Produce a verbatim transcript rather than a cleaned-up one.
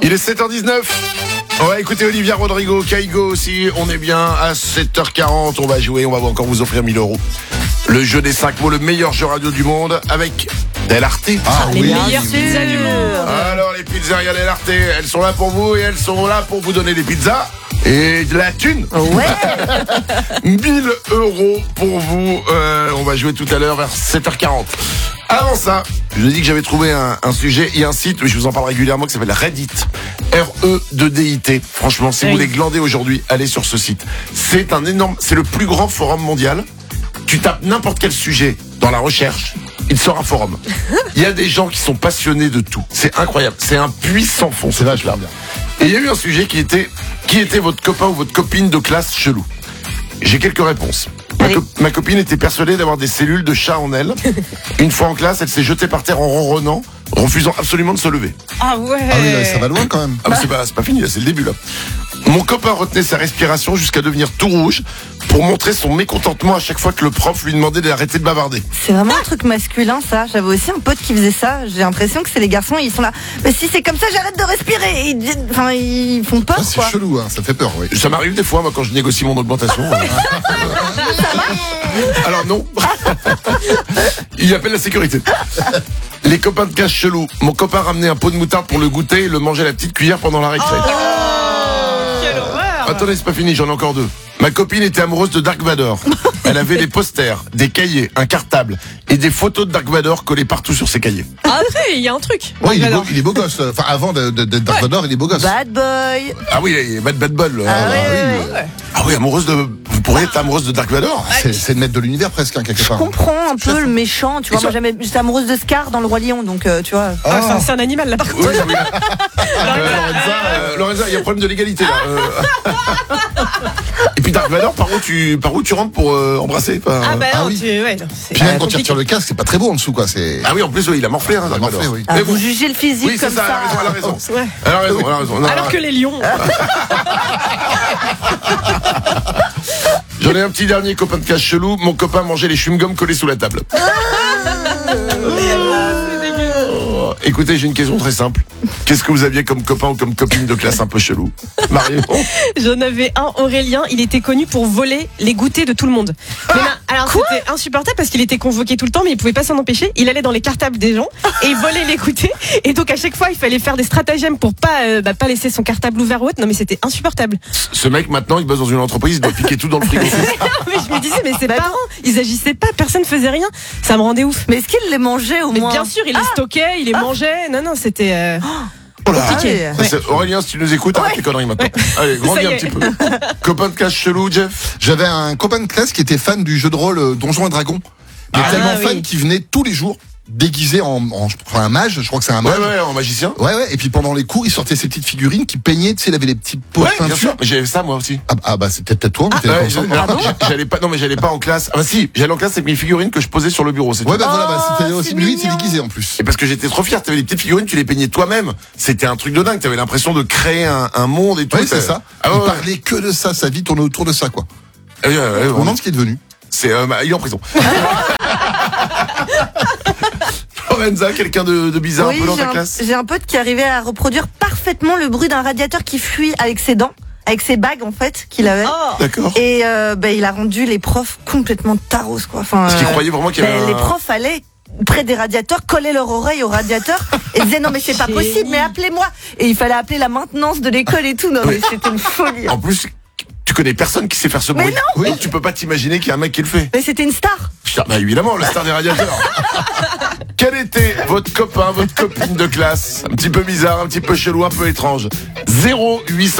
Il est sept heures dix-neuf. On va écouter Olivia Rodrigo, Kaigo aussi. On est bien à sept heures quarante. On va jouer, on va encore vous offrir mille euros. Le jeu des cinq mots, le meilleur jeu radio du monde avec Del Arte. Ah, les oui, meilleures oui. pizzas du monde. Alors les pizzerias Del Arte, elles sont là pour vous et elles sont là pour vous donner des pizzas et de la thune. Ouais. mille euros pour vous. Euh, on va jouer tout à l'heure vers sept heures quarante. Avant ça, je vous ai dit que j'avais trouvé un, un sujet et un site, mais je vous en parle régulièrement, qui s'appelle Reddit. R E deux D I T. Franchement, si Oui. vous voulez glander aujourd'hui, allez sur ce site. C'est un énorme, c'est le plus grand forum mondial. Tu tapes n'importe quel sujet dans la recherche, il sort un forum. Il y a des gens qui sont passionnés de tout. C'est incroyable. C'est un puits sans fond. C'est vachement bien. Et il y a eu un sujet qui était, qui était votre copain ou votre copine de classe chelou. J'ai quelques réponses. Ma, Allez. co- ma copine était persuadée d'avoir des cellules de chat en elle. Une fois en classe, elle s'est jetée par terre en ronronnant, refusant absolument de se lever. Ah ouais. Ah oui, là, ça va loin quand même. Ah, mais c'est pas, c'est pas fini, là, c'est le début, là. Mon copain retenait sa respiration jusqu'à devenir tout rouge pour montrer son mécontentement à chaque fois que le prof lui demandait d'arrêter de bavarder. C'est vraiment un truc masculin, ça. J'avais aussi un pote qui faisait ça. J'ai l'impression que c'est les garçons, ils sont là. Mais si c'est comme ça, j'arrête de respirer. Et ils, enfin, ils font peur, Ah, c'est quoi. chelou, hein, ça fait peur, oui. Ça m'arrive des fois, moi, quand je négocie mon augmentation. Alors non. Il appelle la sécurité. Les copains de casse chelou. Mon copain ramenait un pot de moutarde pour le goûter et le mangeait à la petite cuillère pendant la récré. Quelle horreur. Attendez, c'est pas fini, j'en ai encore deux. Ma copine était amoureuse de Dark Vador. Elle avait des posters, des cahiers, un cartable et des photos de Dark Vador collées partout sur ses cahiers. Après, il y a un truc. Oui, il est, beau, Alors, il est beau gosse. Enfin, avant de- de- d'être Dark Vador, il est beau gosse. Bad boy. Ah oui, il est bad bad ball. Ah Ah, ouais, oui. ouais, ouais. Ah oui, amoureuse de... Vous pourriez être amoureuse de Dark Vador. C'est, c'est le maître de l'univers presque, hein, quelque Je part. comprends un peu le méchant, tu vois. Et Moi, ça- j'aimais- j'étais amoureuse de Scar dans le Roi Lion, donc euh, tu vois. ah, c'est un- c'est un animal là par contre. Oui, oui. Euh, Lorenza, euh, Lorenza, il y a un problème de l'égalité là. Euh. Et puis Dark Vador, par où tu, par où tu rentres pour euh, embrasser enfin, Ah bah Ah non, oui. tu... ouais, non, c'est Puis même euh, quand tu compliqué. retires le casque, c'est pas très beau en dessous, quoi. C'est... Ah oui, en plus, oui, il a morflé, hein, Il a Dark morflé, Vador. oui. Ah, Mais vous bon. jugez le physique Oui, c'est comme ça, ça. elle a raison, elle a raison. Ouais. Elle a raison, elle a raison. Non, Alors non. que les lions. J'en ai un petit dernier copain de casse chelou. Mon copain mangeait les chewing-gums collés sous la table. Oh, écoutez, j'ai une question très simple. Qu'est-ce que vous aviez comme copain ou comme copine de classe un peu chelou, Marion? J'en avais un, Aurélien, il était connu pour voler les goûters de tout le monde. Mais là, alors c'était insupportable parce qu'il était convoqué tout le temps, mais il pouvait pas s'en empêcher. Il allait dans les cartables des gens et il volait les goûters. Et donc à chaque fois, il fallait faire des stratagèmes pour pas, euh, bah, pas laisser son cartable ouvert ou autre. Non mais c'était insupportable. Ce mec, maintenant, il bosse dans une entreprise, il doit piquer tout dans le frigo. mais je me disais, mais ses parents, ils agissaient pas, personne faisait rien. Ça me rendait ouf. Mais est-ce qu'il les mangeait au Mais moins? bien sûr, il les stockait, il les mangeait. Non, non, c'était. euh, Oh là. compliqué. Ah, Ça, c'est- Aurélien, si tu nous écoutes, arrête les conneries maintenant. Allez, grandis Ça y un est. petit peu. Copain de casse chelou, Jeff. J'avais un copain de classe qui était fan du jeu de rôle euh, Donjons et Dragons. Mais Ah, tellement oui. fan qu'il venait tous les jours déguisé en, en enfin, un mage, je crois que c'est un Ouais, mage. ouais, en magicien. Ouais, ouais, et puis pendant les cours, il sortait ses petites figurines qui peignaient, tu sais, il avait les petits pots Ouais, de bien sûr. peinture. Mais j'avais ça, moi aussi. Ah, ah, bah, c'était peut-être toi, mais t'étais Ouais, comme j'ai- ça. alors, j'ai- j'allais pas, non, mais j'allais pas en classe. Ah, bah, si, j'allais en classe avec mes figurines que je posais sur le bureau, c'est tout. Ouais, bah voilà, bah, Oh, c'était aussi c'est lui, il s'est mignon. déguisé en plus. Et parce que j'étais trop fier, t'avais des petites figurines, tu les peignais toi-même. C'était un truc de dingue, t'avais l'impression de créer un, un monde et tout. Oui, c'est ça. Ah, il ouais, ouais. parlait que de ça, sa vie tournait autour de ça, quoi. Ah, ouais, ouais, ouais, On se vraiment. demande ce qu'il est devenu. C'est, euh, bah, il est en prison. Lorenza, quelqu'un de, de bizarre un Oui, peu dans j'ai ta un, classe? j'ai un pote qui arrivait à reproduire parfaitement le bruit d'un radiateur qui fuit avec ses dents, avec ses bagues en fait qu'il avait. Oh. D'accord. Et euh, ben, il a rendu les profs complètement taros quoi. Enfin, Parce qu'il euh, croyait vraiment qu'il y avait ben, un... les profs allaient près des radiateurs, coller leur oreille au radiateur et disaient non mais c'est pas Génie. possible, mais appelez-moi. Et il fallait appeler la maintenance de l'école et tout. Non mais c'était une folie. En plus, tu connais personne qui sait faire ce Mais bruit. non. Donc tu peux pas t'imaginer qu'il y a un mec qui le fait. Mais c'était une star. Putain, bah évidemment, le star des radiateurs. Quel était votre copain, votre copine de classe? Un petit peu bizarre, un petit peu chelou, un peu étrange. zéro huit cent